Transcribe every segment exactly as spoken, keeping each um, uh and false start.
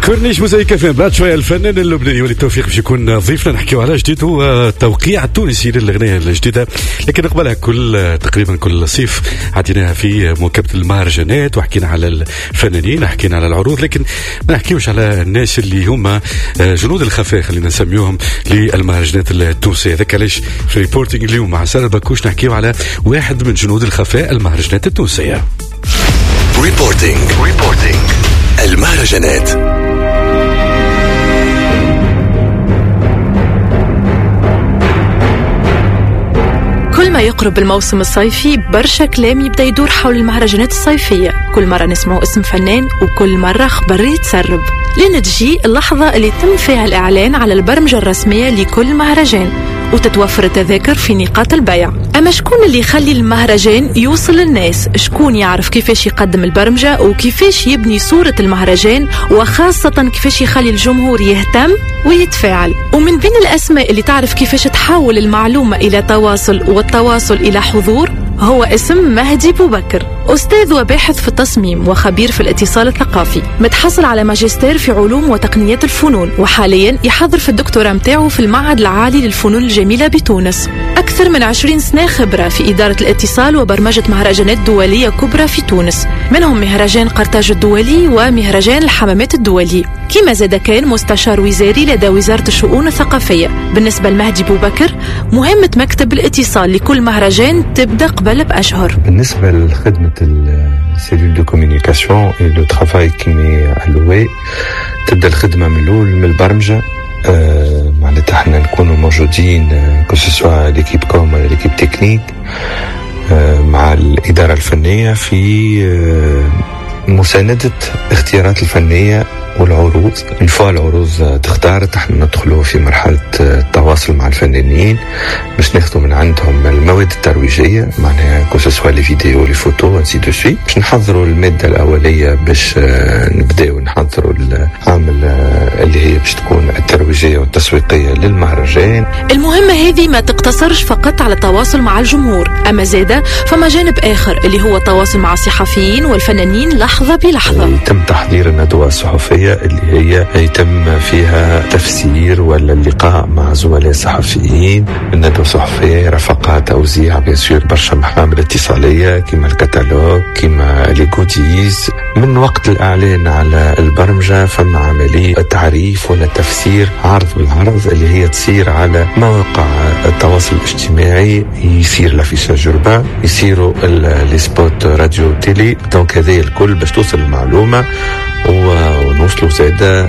كورنيش موسيقى فين بعد شويه الفنان اللبناني وليد توفيق باش يكون ضيفنا نحكيو على جديد والتوقيع التونسي للاغنيه الجديده. لكن قبلها كل تقريبا كل صيف عديناها في مواكبه المهرجانات وحكينا على الفنانين، حكينا على العروض، لكن ما نحكيوش على الناس اللي هما جنود الخفاء خلينا نسميوهم للمهرجانات التونسيه. هذاك علاش في ريبورتينغ اليوم مع سارة البكوش نحكيو على واحد من جنود الخفاء المهرجانات التونسيه. ريبورتينغ ريبورتينغ المهرجانات. كل ما يقرب الموسم الصيفي برشا كلام يبدأ يدور حول المهرجانات الصيفية. كل مرة نسمعوا اسم فنان وكل مرة خبر يتسرب، لين تجي اللحظة اللي تم فيها الإعلان على البرمجة الرسمية لكل مهرجان وتتوفر التذاكر في نقاط البيع. أما شكون اللي يخلي المهرجان يوصل للناس؟ شكون يعرف كيفاش يقدم البرمجة وكيفاش يبني صورة المهرجان، وخاصة كيفاش يخلي الجمهور يهتم ويتفاعل؟ ومن بين الأسماء اللي تعرف كيفاش تحول المعلومة إلى تواصل والتواصل إلى حضور هو اسم مهدي بوبكر، أستاذ وباحث في التصميم وخبير في الاتصال الثقافي، متحصل على ماجستير في علوم وتقنيات الفنون، وحاليا يحضر في الدكتوراه متاعه في المعهد العالي للفنون الجميلة بتونس. أكثر من عشرين سنة خبرة في إدارة الاتصال وبرمجة مهرجانات دولية كبرى في تونس، منهم مهرجان قرطاج الدولي ومهرجان الحمامات الدولي. كما زاد كان مستشار وزاري لدى وزارة الشؤون الثقافية. بالنسبة لمهدي بوبكر، مهمة مكتب الاتصال لكل مهرجان تبدأ قبل بأشهر. بالنسبة لخدمة السيلول دو كوميونيكاسيون اي لو ترافاي كي مي الوي، تبدأ الخدمة من الأول من البرمجة. آه معناتها احنا نكونوا موجودين كو سوسوا ليكيب كوم ولا ليكيب تكنيك آه مع الإدارة الفنية في آه مساندة اختيارات الفنية والعروض. من فوق العروض تختارت، احنا ندخلوا في مرحلة التواصل مع الفنانين باش ناخذوا من عندهم المواد الترويجية، معناها كوسوسوا لي فيديو لي فوتو انسي دو سويت، باش نحضروا المادة الأولية باش نبداو نحضروا العامل اللي هي باش تكون الترويجية والتسويقية للمهرجان. المهمة هذه ما تقتصرش فقط على التواصل مع الجمهور، أما زادة فما جانب آخر اللي هو التواصل مع الصحفيين والفنانين لحظة بلحظة. يتم تحضير الندوة الصحفية اللي هي يتم فيها تفسير ولا اللقاء مع زملاء صحفيين. الندوة الصحفية رفقها توزيع بيسير برشا محامل اتصالية كما الكتالوج كما لي جوديز. من وقت الإعلان على البرمجة فما عملية تعريف ولا تفسير عرض بالعرض اللي هي تصير على مواقع التواصل الاجتماعي، يصير لافيشاج أوربان، يصيروا لي سبوت راديو تيلي. دونك هذه الكل باش توصل المعلومة ونوصلوا زادة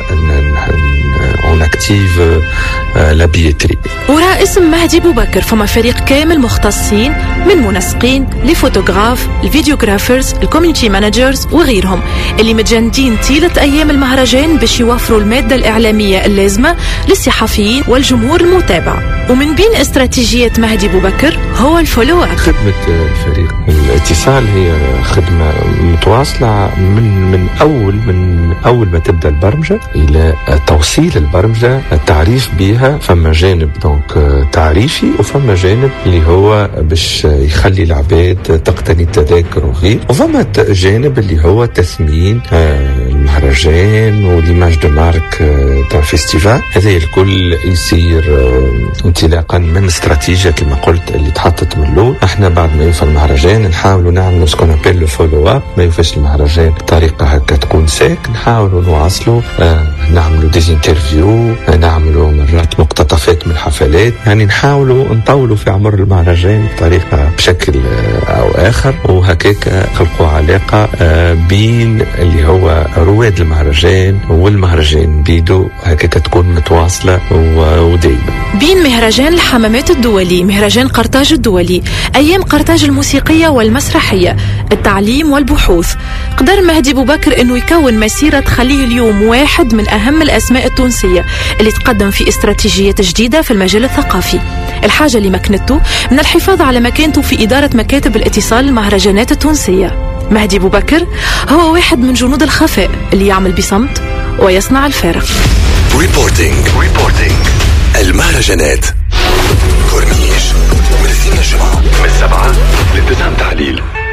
اون اكتيف لا بيتري. وراء اسم مهدي بوبكر فما فريق كامل مختصين من منسقين لفوتوغراف، الفيديوغرافرز، الكوميونتي مانجرز وغيرهم، اللي متجندين طيلة ايام المهرجان باش يوفروا المادة الإعلامية اللازمة للصحفيين والجمهور المتابع. ومن بين استراتيجية مهدي بوبكر هو الفولو اب. خدمة الفريق الاتصال هي خدمة متواصلة من من اول من اول ما تبدا البرمجة الى توصيل البرمجة، التعريف بها. فما جانب دونك تعريفي وفما جانب اللي هو باش يخلي العباد تقتني التذاكر وغير، وفما جانب اللي هو تثمين المهرجان وليماج دو مارك تاع فيستيفال. هذا الكل يصير انطلاقا من استراتيجية كما قلت اللي تحطت من الاول. احنا بعد ما يوصل المهرجان نحاولوا نعملوا سكون ابيل لو فولو اب. ما يوفاش المهرجان بطريقة هكا تكون ساك، نحاولوا نواصلوا آه نعملوا ديز انترفيو، آه نعملوا مرات مقتطفات من الحفلات، يعني نحاولوا نطولوا في عمر المهرجان بطريقة بشكل آه أو آخر، وهكاك خلقوا علاقة آه بين اللي هو رواد المهرجان والمهرجان بيدو، هكاك تكون متواصلة ودايمة. بين مهرجان الحمامات الدولي، مهرجان قرطاج الدولي، أيام قرطاج الموسيقية والمسرحية، التعليم والبحوث، قدر مهدي بوبكر أنه يكون مسيرة تخليه اليوم واحد من أهم الأسماء التونسية اللي تقدم في استراتيجية جديدة في المجال الثقافي. الحاجة اللي مكنته من الحفاظ على مكانته في إدارة مكاتب الاتصال المهرجانات التونسية. مهدي بوبكر هو واحد من جنود الخفاء اللي يعمل بصمت ويصنع الفارق. ريبورتينغ ريبورتينغ المهرجانات. كورنيش من الاثنين الجمعة من السبعة للتسعة تحليل.